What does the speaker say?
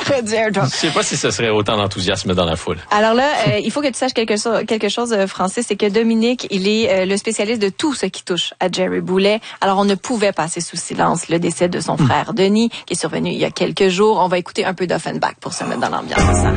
Jerry Drum. Je sais pas si ce serait autant d'enthousiasme dans la foule. Alors là, il faut que tu saches quelque chose, Francis, c'est que Dominique, il est le spécialiste de tout ce qui touche à Jerry Boulet. Alors, on ne pouvait passer sous silence le décès de son frère Denis, qui est survenu il y a quelques jours. On va écoiter un peu d'Offenbach pour se mettre dans l'ambiance.